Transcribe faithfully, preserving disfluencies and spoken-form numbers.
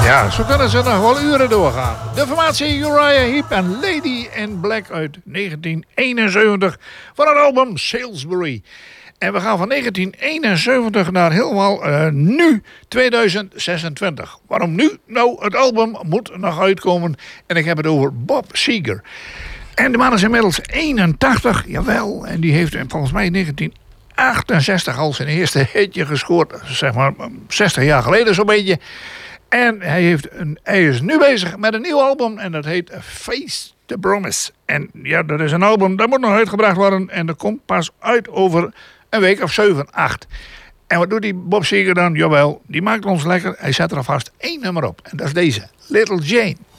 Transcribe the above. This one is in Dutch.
Ja, zo kunnen ze nog wel uren doorgaan. De formatie Uriah Heep en Lady in Black uit negentien eenenzeventig van het album Salisbury. En we gaan van negentien eenenzeventig naar helemaal uh, nu tweeduizend zesentwintig. Waarom nu? Nou, het album moet nog uitkomen en ik heb het over Bob Seger. En de man is inmiddels eenentachtig, jawel, en die heeft volgens mij in negentien achtenzestig al zijn eerste hitje gescoord, zeg maar zestig jaar geleden zo'n beetje. En hij, heeft een, hij is nu bezig met een nieuw album en dat heet Face the Promise. En ja, dat is een album, dat moet nog uitgebracht worden en dat komt pas uit over een week of zeven, acht. En wat doet die Bob Seger dan? Jawel, die maakt ons lekker. Hij zet er alvast één nummer op en dat is deze, Little Jane.